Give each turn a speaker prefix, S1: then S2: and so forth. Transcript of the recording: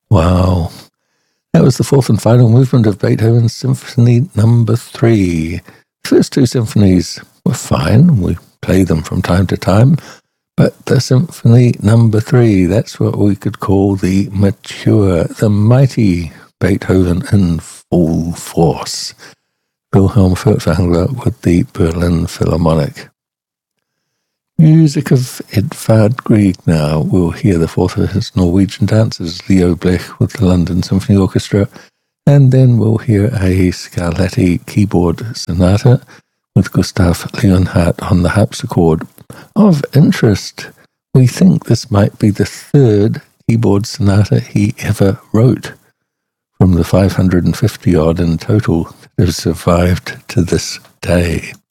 S1: Wow. That was the fourth and final movement of Beethoven's Symphony No. 3. The first two symphonies were fine. We play them from time to time. But the Symphony No. 3, that's what we could call the mature, the mighty Beethoven in full force. Wilhelm Furtwängler with the Berlin Philharmonic. Music of Edvard Grieg now. We'll hear the fourth of his Norwegian dancers, Leo Blech with the London Symphony Orchestra, and then we'll hear a Scarlatti keyboard sonata with Gustav Leonhardt on the harpsichord. Of interest, we think this might be the third keyboard sonata he ever wrote, from the 550-odd in total that have survived to this day.